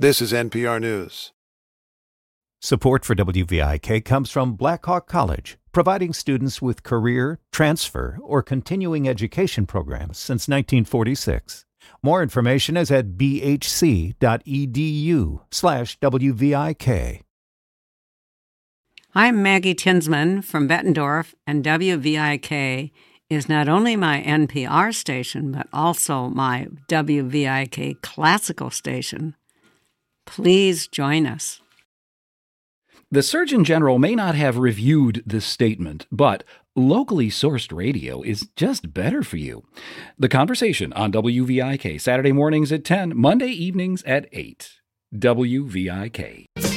This is NPR News. Support for WVIK comes from Blackhawk College, providing students with career, transfer, or continuing education programs since 1946. More information is at bhc.edu/WVIK. I'm Maggie Tinsman from Bettendorf, and WVIK is not only my NPR station, but also my WVIK classical station. Please join us. The Surgeon General may not have reviewed this statement, but locally sourced radio is just better for you. The Conversation on WVIK, Saturday mornings at 10, Monday evenings at 8. WVIK.